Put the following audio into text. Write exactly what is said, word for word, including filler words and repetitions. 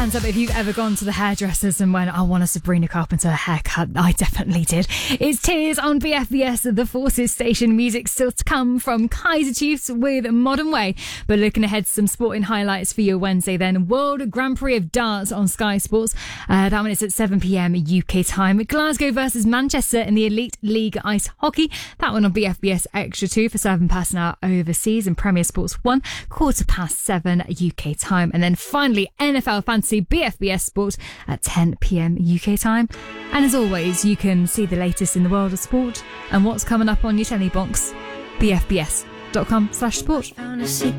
Hands up if you've ever gone to the hairdressers and went, I want a Sabrina Carpenter haircut. I definitely did. It's Tears on B F B S, the Forces station. Music still to come from Kaiser Chiefs with Modern Way. But looking ahead to some sporting highlights for your Wednesday then. World Grand Prix of Darts on Sky Sports. Uh, that one is at seven p.m. U K time. Glasgow versus Manchester in the Elite League Ice Hockey. That one on B F B S Extra two for seven past an hour overseas. And Premier Sports one, quarter past seven U K time. And then finally, N F L Fantasy B F B S Sport at ten p.m. U K time. And as always, you can see the latest in the world of sport and what's coming up on your telly box. B F B S dot com slash sport. Found a secret